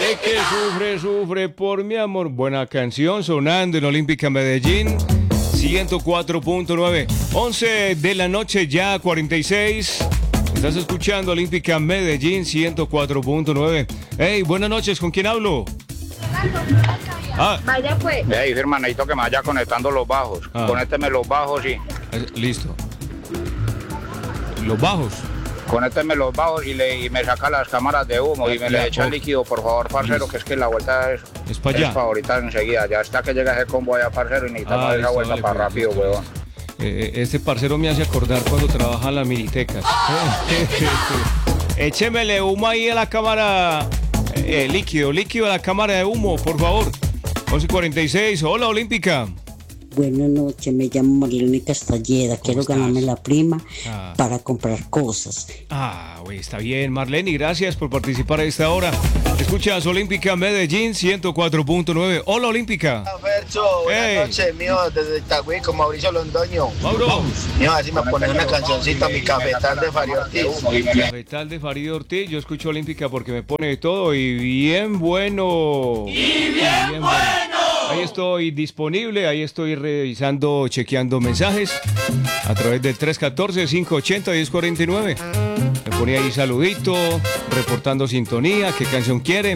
De que sufre, sufre por mi amor. Buena canción sonando en Olímpica Medellín 104.9. 11 de la noche ya 46. Estás escuchando Olímpica Medellín 104.9. Hey, buenas noches, ¿con quién hablo? Vaya pues. Hey, hermanito, que me vaya conectando los bajos. Conécteme los bajos y... Listo. Los bajos. Conécteme los bajos y me saca las cámaras de humo y me le echa el líquido, por favor, parcero, que es que la vuelta es para allá. Es favorita enseguida. Ya está que llega ese combo allá, parcero, y necesitamos esa vuelta para rápido, huevón. Este parcero me hace acordar cuando trabaja en las minitecas. Échemele humo ahí a la cámara. Líquido a la cámara de humo, por favor. 11:46. Hola, Olímpica. Buenas noches, me llamo Marlene Castalleda, quiero ganarme la prima para comprar cosas. Está bien, Marlene, gracias por participar a esta hora. Escuchas Olímpica Medellín 104.9. Hola, Olímpica. Fercho, buenas noches, mío, desde Itagüí con Mauricio Londoño. Mauro. Mío, así me pones una cancioncita, mi cafetal de Farid Ortiz. Cafetal de Farid Ortiz, yo escucho Olímpica porque me pone de todo y bien bueno. Bien bueno. Ahí estoy disponible, ahí estoy revisando, chequeando mensajes a través del 314-580-1049. Me ponía ahí saludito, reportando sintonía, qué canción quiere.